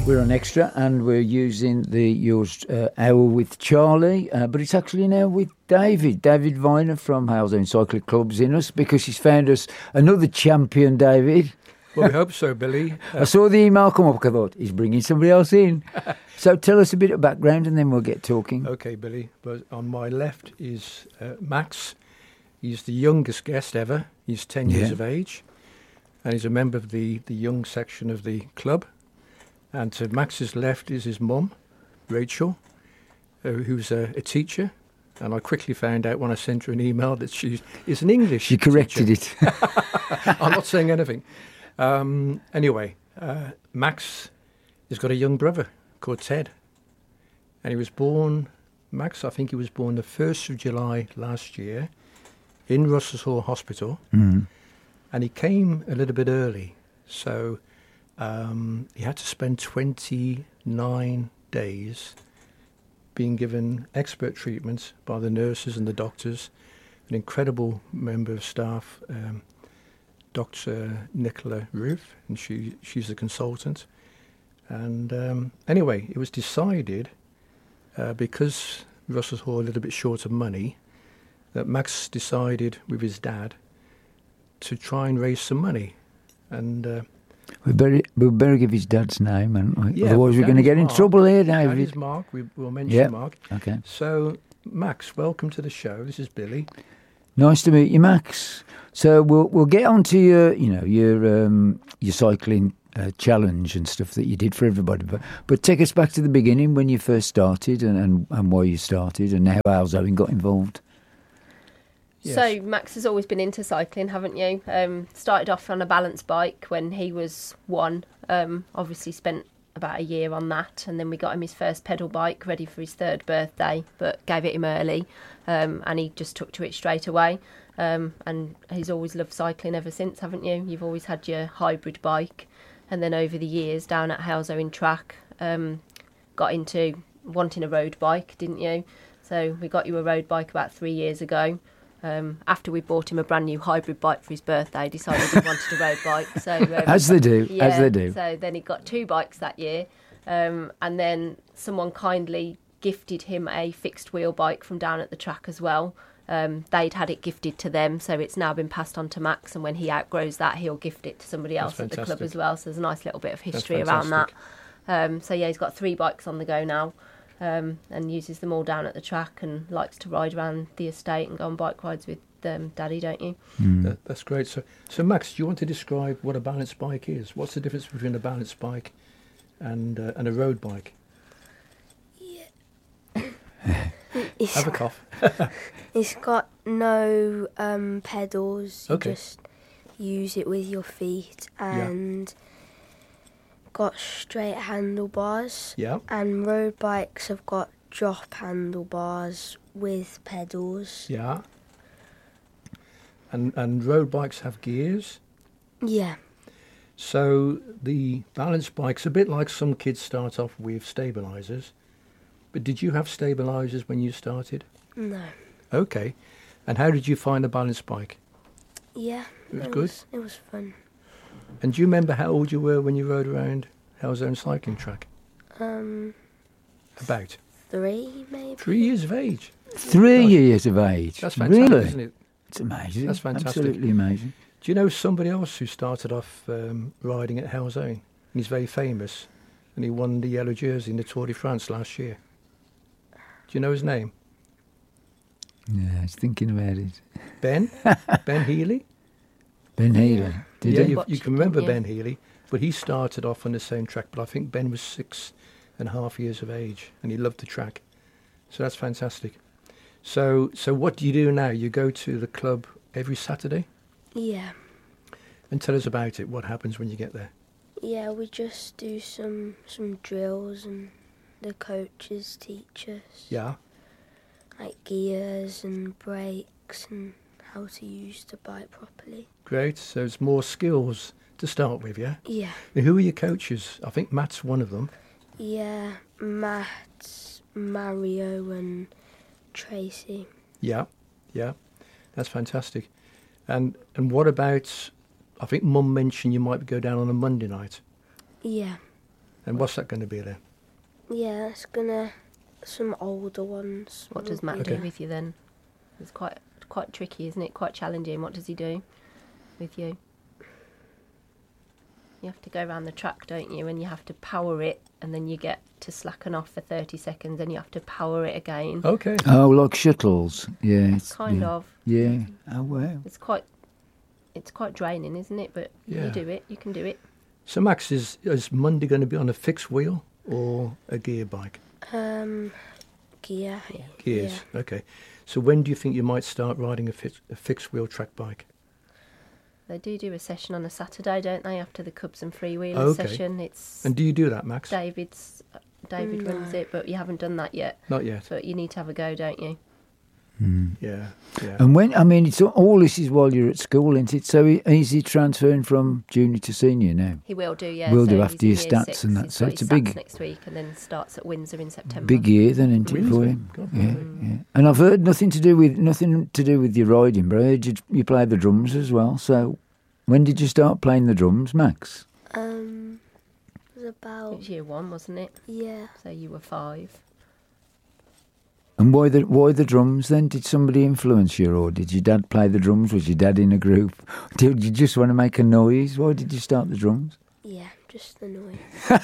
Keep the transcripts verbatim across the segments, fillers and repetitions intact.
We're on Extra and we're using the yours uh, hour with Charlie, uh, but it's actually now with David. David Viner from Halesdale Cycling Club's in us because he's found us another champion, David. Well, we hope so, Billy. Uh, I saw the email come up. I thought, he's bringing somebody else in. So tell us a bit of background and then we'll get talking. Okay, Billy. But on my left is uh, Max. He's the youngest guest ever. He's ten Yeah. years of age. And he's a member of the, the young section of the club. And to Max's left is his mum, Rachel, uh, who's a, a teacher. And I quickly found out when I sent her an email that she is an English She corrected teacher. it. I'm not saying anything. Um, anyway, uh, Max has got a young brother called Ted. And he was born, Max, I think he was born the first of July last year in Russell's Hall Hospital. Mm. And he came a little bit early. So um, he had to spend twenty-nine days being given expert treatment by the nurses and the doctors. An incredible member of staff, um, Doctor Nicola Roof, and she she's a consultant. And um, anyway, it was decided, uh, because Russell's Hall a little bit short of money, that Max decided with his dad to try and raise some money. And uh, We better, we better give his dad's name, and Yeah, otherwise we're that going to is get in Mark. trouble here, that David. is Mark. We will mention Yeah. Mark. Okay. So, Max, welcome to the show. This is Billy. Nice to meet you, Max. So we'll we'll get on to your you know your um, your cycling uh, challenge and stuff that you did for everybody. But but take us back to the beginning when you first started and, and, and why you started and how Halesdale got involved. Yes. So Max has always been into cycling, haven't you? Um, started off on a balance bike when he was one. Um, obviously spent about a year on that, and then we got him his first pedal bike ready for his third birthday, but gave it him early, um, and he just took to it straight away. Um, and he's always loved cycling ever since, haven't you? You've always had your hybrid bike, and then over the years down at Halesdale in track, um, got into wanting a road bike, didn't you? So we got you a road bike about three years ago. Um, after we bought him a brand new hybrid bike for his birthday, decided he wanted a road bike. So um, As they do, yeah, as they do. So then he got two bikes that year, um, and then someone kindly gifted him a fixed wheel bike from down at the track as well. Um, they'd had it gifted to them, so it's now been passed on to Max, and when he outgrows that, he'll gift it to somebody else That's at the club fantastic. as well. So there's a nice little bit of That's history around that. fantastic. Um, so yeah, he's got three bikes on the go now. Um, and uses them all down at the track and likes to ride around the estate and go on bike rides with um, Daddy, don't you? Mm. That, that's great. So, so Max, do you want to describe what a balance bike is? What's the difference between a balance bike and uh, and a road bike? It's, Have a cough. it's got no um, pedals. You Okay. just use it with your feet and got straight handlebars. Yeah. And road bikes have got drop handlebars with pedals. Yeah. And and road bikes have gears. Yeah. So the balance bike's a bit like some kids start off with stabilisers. But did you have stabilisers when you started? No. Okay. And how did you find the balance bike? Yeah. It was good? it was fun. And do you remember how old you were when you rode around Halesdale cycling track? Um, About three maybe. three years of age. Three Gosh. years of age. That's fantastic, really? isn't it? It's amazing. That's fantastic. Absolutely amazing. Do you know somebody else who started off um, riding at Halesdale? And he's very famous, and he won the yellow jersey in the Tour de France last year. Do you know his name? Yeah, I was thinking about it. Ben? Ben Healy? Ben Healy. Did yeah, he? you, Watched you it, can remember didn't Ben Healy, but he started off on the same track, but I think Ben was six and a half years of age, and he loved the track. So that's fantastic. So, so what do you do now? You go to the club every Saturday? Yeah. And tell us about it. What happens when you get there? Yeah, we just do some some drills and the coaches teach us. Yeah. Like gears and brakes and how to use the bike properly. Great. So it's more skills to start with, yeah? Yeah. And who are your coaches? I think Matt's one of them. Yeah, Matt, Mario and Tracy. Yeah, yeah. That's fantastic. And and what about, I think Mum mentioned you might go down on a Monday night. Yeah. And what's that going to be then? Yeah, it's gonna some older ones. What does will Matt be- do Okay. with you then? It's quite quite tricky, isn't it? Quite challenging. What does he do with you? You have to go around the track, don't you? And you have to power it, and then you get to slacken off for thirty seconds, and you have to power it again. Okay. Oh, like shuttles. Yeah. It's, kind yeah. of. Yeah. Oh, wow. It's quite it's quite draining, isn't it? But Yeah. you do it. You can do it. So Max, is is Monday going to be on a fixed wheel or a gear bike? Um, gear. Gears. Yeah. Okay. So when do you think you might start riding a, fi- a fixed wheel track bike? They do do a session on a Saturday, don't they? After the Cubs and freewheelers Okay. session, it's And do you do that, Max? David's. David No. runs it, but you haven't done that yet. Not yet. But you need to have a go, don't you? Yeah. Yeah. And when, I mean, it's all this is while you're at school, isn't it? So he- is he transferring from junior to senior now? He will do, yeah. Will so do he's after in your year stats six. and that, He's so got it's a his big- stats next week, and then starts at Windsor in September. Big year then, isn't it, for Windsor. him? God, Yeah, blimey. yeah. And I've heard nothing to do with nothing to do with your riding, but I heard you, you play the drums as well. So when did you start playing the drums, Max? Um, it was It about was year one, wasn't it? yeah. So you were five. And why the why the drums then? Did somebody influence you, or did your dad play the drums? Was your dad in a group? Did you just want to make a noise? Why did you start the drums? Yeah, just the noise.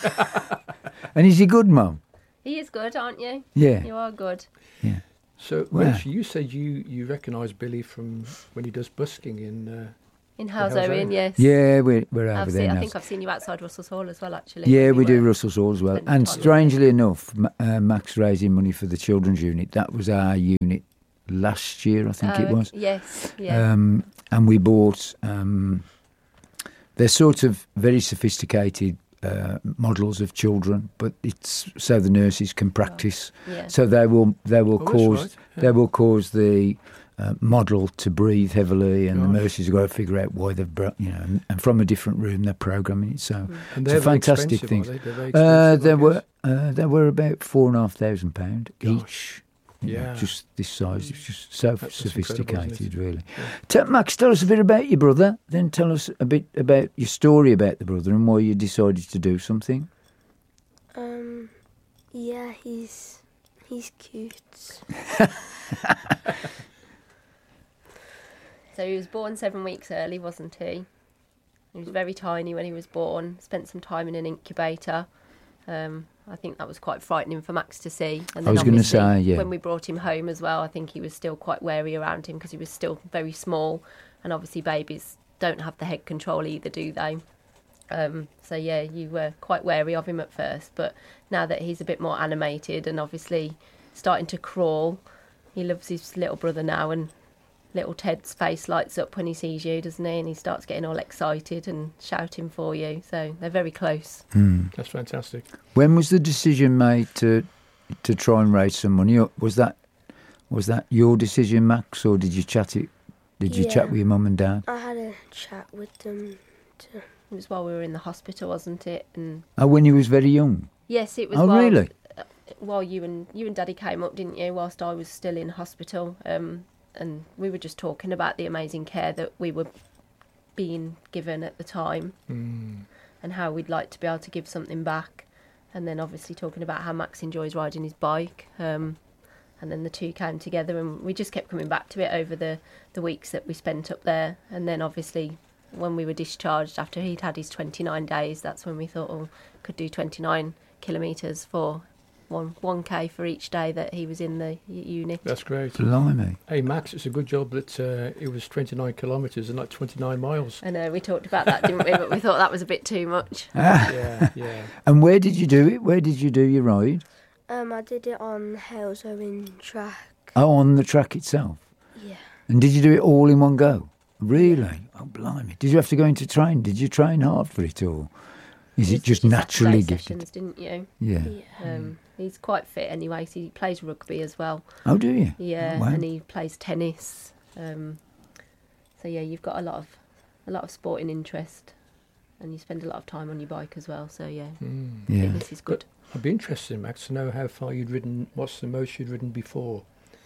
And is he good, Mum? He is good, aren't you? Yeah, You are good. yeah. So Wow. Rach, you said you, you recognise Billy from when he does busking in... Uh, In How's House that? Owen, yes. Yeah, we're, we're I've over seen, there I now. think I've seen you outside Russell's Hall as well, actually. Yeah, when we do were Russell's Hall as well. spending And time with strangely enough, Ma- uh, Max raising money for the children's unit. That was our unit last year, I think Oh, it was. Yes, yeah. Um, and we bought, um, they're sort of very sophisticated uh, models of children, but it's so the nurses can practice. yeah. So they will they will Oh, that's cause right, yeah. they will cause the uh, model to breathe heavily, and the Gosh. nurses have got to figure out why they've bro- you know, and, and from a different room they're programming it. So Mm. and it's they're a very fantastic expensive, thing. are they? They're very Uh, expensive, I there were guess. uh, there were about four and a half thousand pound Gosh. each. You know, Yeah. just this size. It's just so That's just incredible, isn't sophisticated, it? really. Yeah. Tell, Max, tell us a bit about your brother. Then tell us a bit about your story about the brother and why you decided to do something. Um, yeah, he's he's cute. So he was born seven weeks early, wasn't he? He was very tiny when he was born. Spent some time in an incubator. Um, I think that was quite frightening for Max to see. And I was gonna obviously, say, yeah. when we brought him home as well, I think he was still quite wary around him because he was still very small. And obviously babies don't have the head control either, do they? Um, so yeah, you were quite wary of him at first. But now that he's a bit more animated and obviously starting to crawl, he loves his little brother now, and little Ted's face lights up when he sees you, doesn't he? And he starts getting all excited and shouting for you. So they're very close. That's fantastic. When was the decision made to to try and raise some money? Or Was that was that your decision, Max, or did you chat it? Did you Yeah. chat with your mum and dad? I had a chat with them. To, It was while we were in the hospital, wasn't it? And Oh, when you was very young. yes, it was. Oh, while, really? While you and you and Daddy came up, didn't you? Whilst I was still in hospital, um, and we were just talking about the amazing care that we were being given at the time, Mm. and how we'd like to be able to give something back. And then obviously talking about how Max enjoys riding his bike. Um, and then the two came together, and we just kept coming back to it over the, the weeks that we spent up there. And then obviously when we were discharged after he'd had his twenty-nine days, that's when we thought, oh, could do twenty-nine kilometres for one, one K for each day that he was in the u- unit. That's great. Blimey. Hey, Max, it's a good job that uh, it was twenty-nine kilometres and not twenty-nine miles. I know, we talked about that, didn't we? But we thought that was a bit too much. Yeah, yeah. And where did you do it? Where did you do your ride? um, I did it on Hales Owen track. Oh, on the track itself. Yeah. And did you do it all in one go? Really? Oh, blimey. Did you have to go into train? Did you train hard for it, or is it just His naturally Saturday gifted? sessions, didn't you? Yeah. Yeah. Um, he's quite fit anyway, so he plays rugby as well. Oh, do you? Yeah, Oh, wow. and he plays tennis. Um, so yeah, you've got a lot of a lot of sporting interest, and you spend a lot of time on your bike as well. So yeah, Mm. Yeah. fitness is good. I'd be interested, Max, to know how far you'd ridden. What's the most you'd ridden before?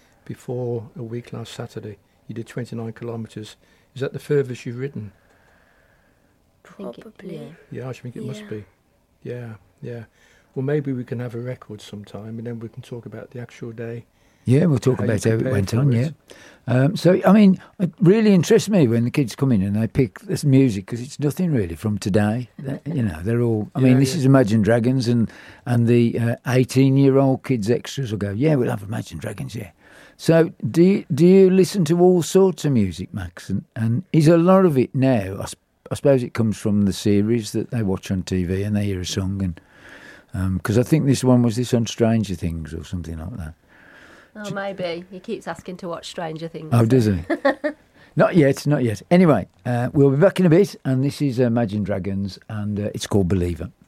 Before a week last Saturday, you did twenty-nine kilometres. Is that the furthest you've ridden? I think it- Probably. yeah. Yeah, I should think it must Yeah. be. Yeah, yeah. Well, maybe we can have a record sometime, and then we can talk about the actual day. Yeah, we'll talk How you about how it prepared went for on, it. yeah. Um, so, I mean, it really interests me when the kids come in and they pick this music because it's nothing really from today. They- you know, they're all, I mean, Yeah, this yeah. is Imagine Dragons, and, and the uh, eighteen-year-old kids extras will go, yeah, we'll have Imagine Dragons, yeah. So, do you, do you listen to all sorts of music, Max? And, and is a lot of it now, I, s- I suppose it comes from the series that they watch on T V and they hear a song, and because I think this one was this on Stranger Things or something like that. Oh, maybe. He keeps asking to watch Stranger Things. Oh, does he? Not yet, not yet. Anyway, uh, we'll be back in a bit, and this is Imagine Dragons, and uh, it's called Believer.